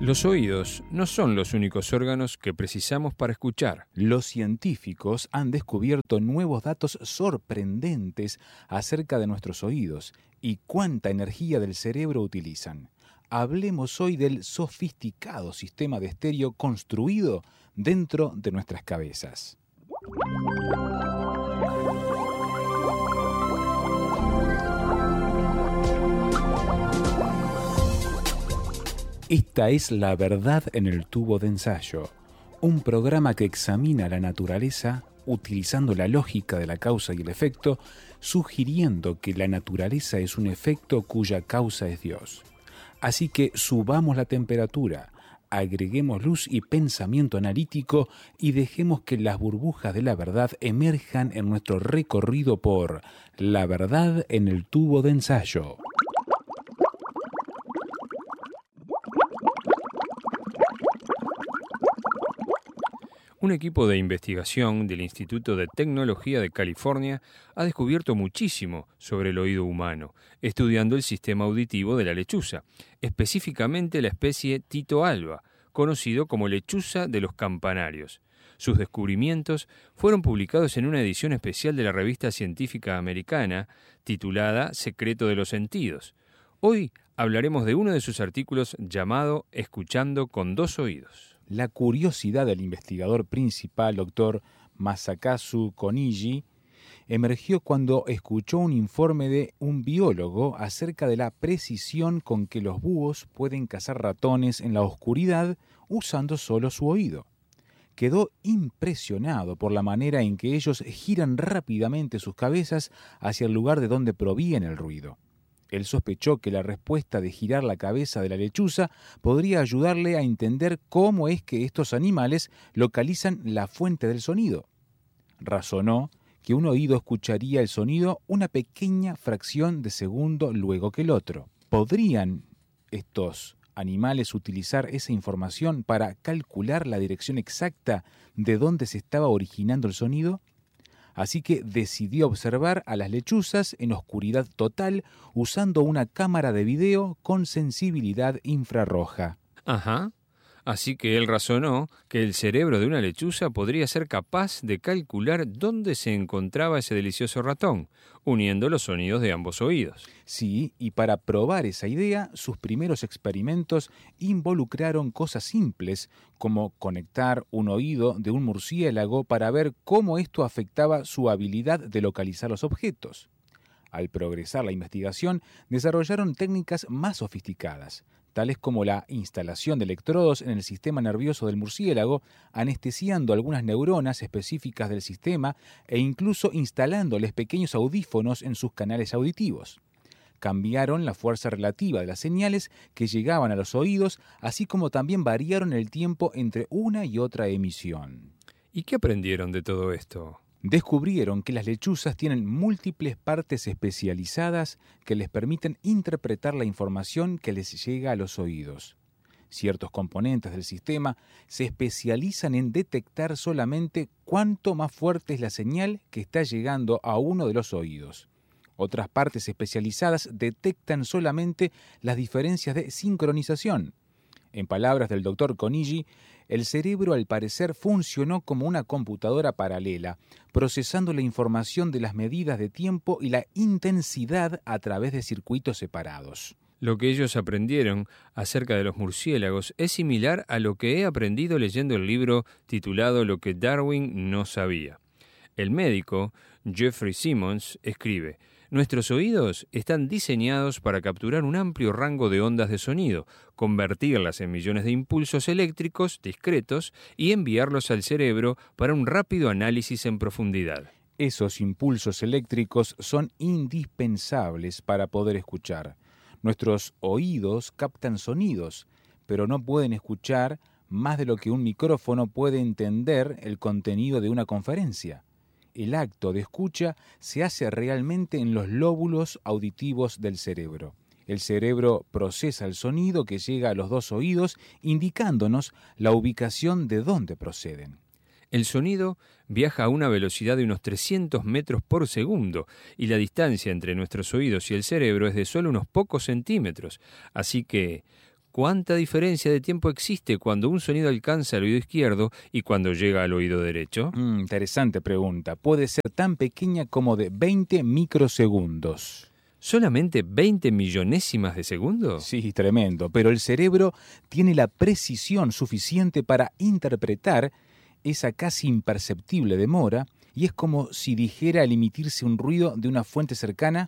Los oídos no son los únicos órganos que precisamos para escuchar. Los científicos han descubierto nuevos datos sorprendentes acerca de nuestros oídos y cuánta energía del cerebro utilizan. Hablemos hoy del sofisticado sistema de estéreo construido dentro de nuestras cabezas. Esta es La Verdad en el Tubo de Ensayo, un programa que examina la naturaleza utilizando la lógica de la causa y el efecto, sugiriendo que la naturaleza es un efecto cuya causa es Dios. Así que subamos la temperatura, agreguemos luz y pensamiento analítico y dejemos que las burbujas de la verdad emerjan en nuestro recorrido por La Verdad en el Tubo de Ensayo. Un equipo de investigación del Instituto de Tecnología de California ha descubierto muchísimo sobre el oído humano, estudiando el sistema auditivo de la lechuza, específicamente la especie Tito alba, conocido como lechuza de los campanarios. Sus descubrimientos fueron publicados en una edición especial de la revista científica americana titulada Secreto de los Sentidos. Hoy hablaremos de uno de sus artículos llamado Escuchando con dos oídos. La curiosidad del investigador principal, Dr. Masakazu Konishi, emergió cuando escuchó un informe de un biólogo acerca de la precisión con que los búhos pueden cazar ratones en la oscuridad usando solo su oído. Quedó impresionado por la manera en que ellos giran rápidamente sus cabezas hacia el lugar de donde proviene el ruido. Él sospechó que la respuesta de girar la cabeza de la lechuza podría ayudarle a entender cómo es que estos animales localizan la fuente del sonido. Razonó que un oído escucharía el sonido una pequeña fracción de segundo luego que el otro. ¿Podrían estos animales utilizar esa información para calcular la dirección exacta de dónde se estaba originando el sonido? Así que decidió observar a las lechuzas en oscuridad total usando una cámara de video con sensibilidad infrarroja. Ajá. Así que él razonó que el cerebro de una lechuza podría ser capaz de calcular dónde se encontraba ese delicioso ratón, uniendo los sonidos de ambos oídos. Sí, y para probar esa idea, sus primeros experimentos involucraron cosas simples, como conectar un oído de un murciélago para ver cómo esto afectaba su habilidad de localizar los objetos. Al progresar la investigación, desarrollaron técnicas más sofisticadas, tales como la instalación de electrodos en el sistema nervioso del murciélago, anestesiando algunas neuronas específicas del sistema e incluso instalándoles pequeños audífonos en sus canales auditivos. Cambiaron la fuerza relativa de las señales que llegaban a los oídos, así como también variaron el tiempo entre una y otra emisión. ¿Y qué aprendieron de todo esto? Descubrieron que las lechuzas tienen múltiples partes especializadas que les permiten interpretar la información que les llega a los oídos. Ciertos componentes del sistema se especializan en detectar solamente cuánto más fuerte es la señal que está llegando a uno de los oídos. Otras partes especializadas detectan solamente las diferencias de sincronización. En palabras del Dr. Konishi, el cerebro al parecer funcionó como una computadora paralela, procesando la información de las medidas de tiempo y la intensidad a través de circuitos separados. Lo que ellos aprendieron acerca de los murciélagos es similar a lo que he aprendido leyendo el libro titulado Lo que Darwin no sabía. El médico Jeffrey Simmons escribe: nuestros oídos están diseñados para capturar un amplio rango de ondas de sonido, convertirlas en millones de impulsos eléctricos discretos y enviarlos al cerebro para un rápido análisis en profundidad. Esos impulsos eléctricos son indispensables para poder escuchar. Nuestros oídos captan sonidos, pero no pueden escuchar más de lo que un micrófono puede entender el contenido de una conferencia. El acto de escucha se hace realmente en los lóbulos auditivos del cerebro. El cerebro procesa el sonido que llega a los dos oídos, indicándonos la ubicación de dónde proceden. El sonido viaja a una velocidad de unos 300 metros por segundo y la distancia entre nuestros oídos y el cerebro es de solo unos pocos centímetros. Así que, cuánta diferencia de tiempo existe cuando un sonido alcanza el oído izquierdo y cuando llega al oído derecho? Interesante pregunta. Puede ser tan pequeña como de 20 microsegundos. ¿Solamente 20 millonésimas de segundo? Sí, tremendo. Pero el cerebro tiene la precisión suficiente para interpretar esa casi imperceptible demora, y es como si dijera al emitirse un ruido de una fuente cercana,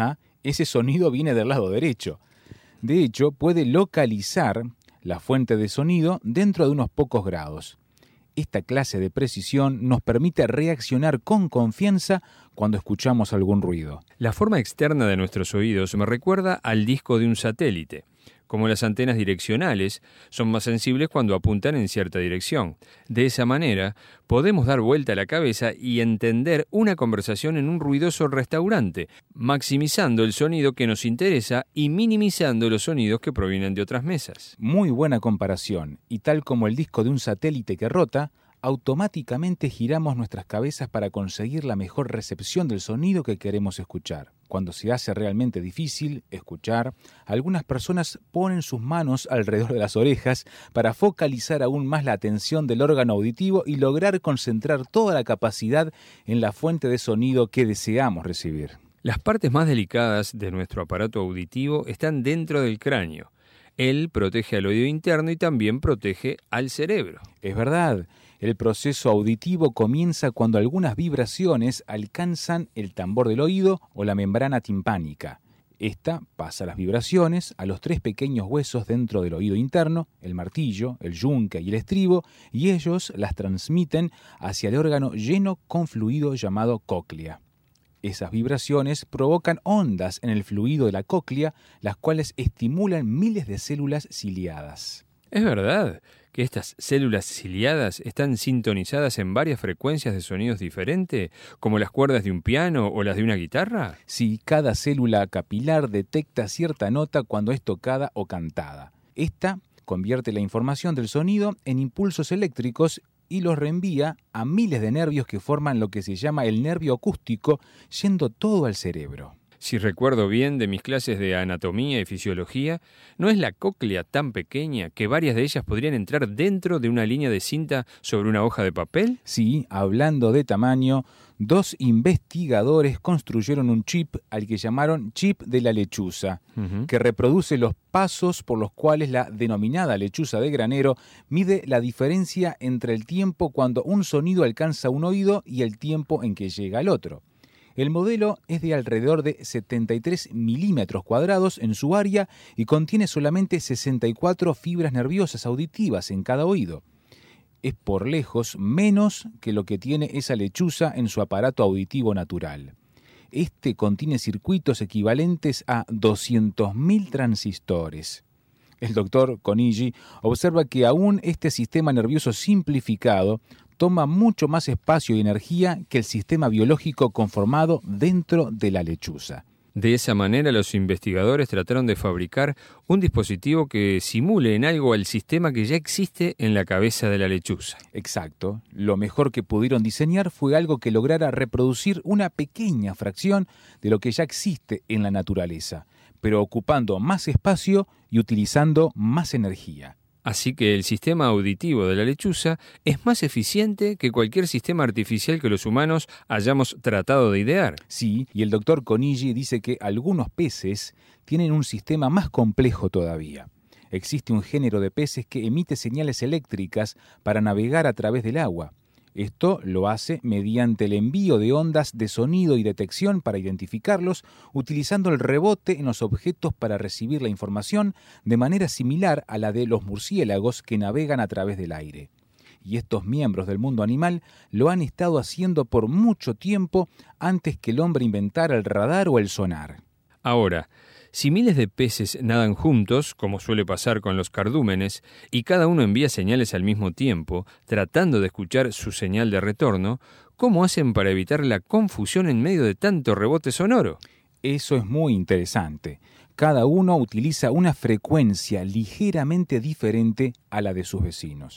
ese sonido viene del lado derecho. De hecho, puede localizar la fuente de sonido dentro de unos pocos grados. Esta clase de precisión nos permite reaccionar con confianza cuando escuchamos algún ruido. La forma externa de nuestros oídos me recuerda al disco de un satélite. Como las antenas direccionales, son más sensibles cuando apuntan en cierta dirección. De esa manera, podemos dar vuelta a la cabeza y entender una conversación en un ruidoso restaurante, maximizando el sonido que nos interesa y minimizando los sonidos que provienen de otras mesas. Muy buena comparación, y tal como el disco de un satélite que rota, automáticamente giramos nuestras cabezas para conseguir la mejor recepción del sonido que queremos escuchar. Cuando se hace realmente difícil escuchar, algunas personas ponen sus manos alrededor de las orejas para focalizar aún más la atención del órgano auditivo y lograr concentrar toda la capacidad en la fuente de sonido que deseamos recibir. Las partes más delicadas de nuestro aparato auditivo están dentro del cráneo. Él protege al oído interno y también protege al cerebro. Es verdad. El proceso auditivo comienza cuando algunas vibraciones alcanzan el tambor del oído o la membrana timpánica. Esta pasa las vibraciones a los 3 pequeños huesos dentro del oído interno, el martillo, el yunque y el estribo, y ellos las transmiten hacia el órgano lleno con fluido llamado cóclea. Esas vibraciones provocan ondas en el fluido de la cóclea, las cuales estimulan miles de células ciliadas. ¿Es verdad que estas células ciliadas están sintonizadas en varias frecuencias de sonidos diferentes, como las cuerdas de un piano o las de una guitarra? Sí, cada célula capilar detecta cierta nota cuando es tocada o cantada. Esta convierte la información del sonido en impulsos eléctricos y los reenvía a miles de nervios que forman lo que se llama el nervio acústico, yendo todo al cerebro. Si recuerdo bien de mis clases de anatomía y fisiología, ¿no es la cóclea tan pequeña que varias de ellas podrían entrar dentro de una línea de cinta sobre una hoja de papel? Sí, hablando de tamaño, 2 investigadores construyeron un chip al que llamaron chip de la lechuza, que reproduce los pasos por los cuales la denominada lechuza de granero mide la diferencia entre el tiempo cuando un sonido alcanza un oído y el tiempo en que llega al otro. El modelo es de alrededor de 73 milímetros cuadrados en su área y contiene solamente 64 fibras nerviosas auditivas en cada oído. Es por lejos menos que lo que tiene esa lechuza en su aparato auditivo natural. Este contiene circuitos equivalentes a 200.000 transistores. El doctor Konishi observa que aún este sistema nervioso simplificado toma mucho más espacio y energía que el sistema biológico conformado dentro de la lechuza. De esa manera, los investigadores trataron de fabricar un dispositivo que simule en algo el sistema que ya existe en la cabeza de la lechuza. Exacto. Lo mejor que pudieron diseñar fue algo que lograra reproducir una pequeña fracción de lo que ya existe en la naturaleza, pero ocupando más espacio y utilizando más energía. Así que el sistema auditivo de la lechuza es más eficiente que cualquier sistema artificial que los humanos hayamos tratado de idear. Sí, y el doctor Konishi dice que algunos peces tienen un sistema más complejo todavía. Existe un género de peces que emite señales eléctricas para navegar a través del agua. Esto lo hace mediante el envío de ondas de sonido y detección para identificarlos, utilizando el rebote en los objetos para recibir la información de manera similar a la de los murciélagos que navegan a través del aire. Y estos miembros del mundo animal lo han estado haciendo por mucho tiempo antes que el hombre inventara el radar o el sonar. Ahora, si miles de peces nadan juntos, como suele pasar con los cardúmenes, y cada uno envía señales al mismo tiempo, tratando de escuchar su señal de retorno, ¿cómo hacen para evitar la confusión en medio de tanto rebote sonoro? Eso es muy interesante. Cada uno utiliza una frecuencia ligeramente diferente a la de sus vecinos.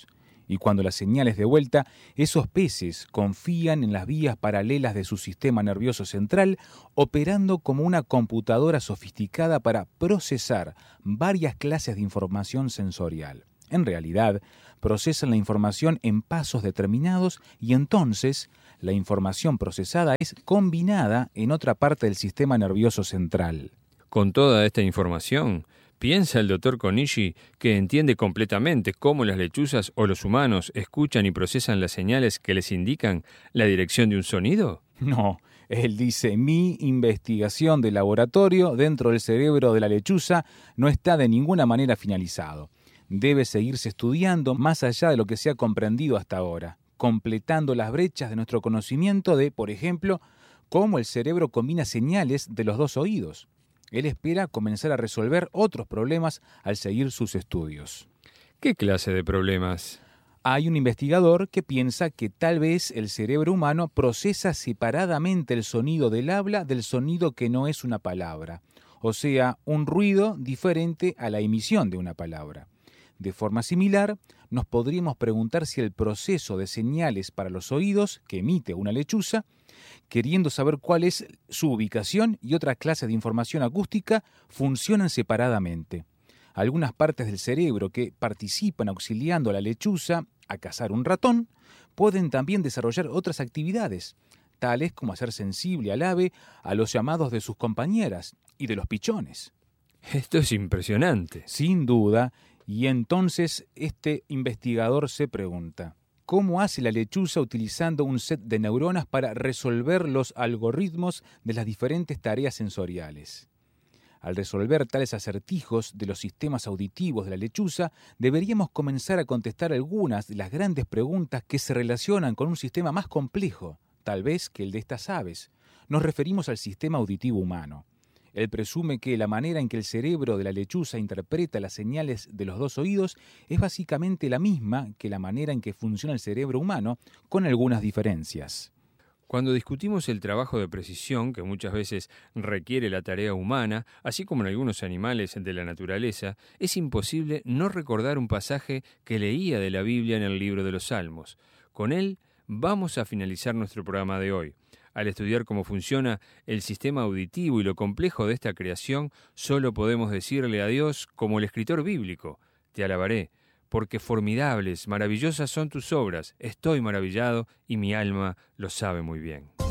Y cuando la señal es de vuelta, esos peces confían en las vías paralelas de su sistema nervioso central, operando como una computadora sofisticada para procesar varias clases de información sensorial. En realidad, procesan la información en pasos determinados y entonces la información procesada es combinada en otra parte del sistema nervioso central. Con toda esta información, ¿piensa el doctor Konishi que entiende completamente cómo las lechuzas o los humanos escuchan y procesan las señales que les indican la dirección de un sonido? No, él dice, mi investigación de laboratorio dentro del cerebro de la lechuza no está de ninguna manera finalizado. Debe seguirse estudiando más allá de lo que se ha comprendido hasta ahora, completando las brechas de nuestro conocimiento de, por ejemplo, cómo el cerebro combina señales de los dos oídos. Él espera comenzar a resolver otros problemas al seguir sus estudios. ¿Qué clase de problemas? Hay un investigador que piensa que tal vez el cerebro humano procesa separadamente el sonido del habla del sonido que no es una palabra, o sea, un ruido diferente a la emisión de una palabra. De forma similar, nos podríamos preguntar si el proceso de señales para los oídos que emite una lechuza, queriendo saber cuál es su ubicación y otra clase de información acústica, funcionan separadamente. Algunas partes del cerebro que participan auxiliando a la lechuza a cazar un ratón pueden también desarrollar otras actividades, tales como hacer sensible al ave a los llamados de sus compañeras y de los pichones. Esto es impresionante. Sin duda. Y entonces este investigador se pregunta, ¿cómo hace la lechuza utilizando un set de neuronas para resolver los algoritmos de las diferentes tareas sensoriales? Al resolver tales acertijos de los sistemas auditivos de la lechuza, deberíamos comenzar a contestar algunas de las grandes preguntas que se relacionan con un sistema más complejo, tal vez que el de estas aves. Nos referimos al sistema auditivo humano. Él presume que la manera en que el cerebro de la lechuza interpreta las señales de los dos oídos es básicamente la misma que la manera en que funciona el cerebro humano, con algunas diferencias. Cuando discutimos el trabajo de precisión que muchas veces requiere la tarea humana, así como en algunos animales de la naturaleza, es imposible no recordar un pasaje que leía de la Biblia en el libro de los Salmos. Con él vamos a finalizar nuestro programa de hoy. Al estudiar cómo funciona el sistema auditivo y lo complejo de esta creación, solo podemos decirle a Dios, como el escritor bíblico, te alabaré, porque formidables, maravillosas son tus obras, estoy maravillado y mi alma lo sabe muy bien.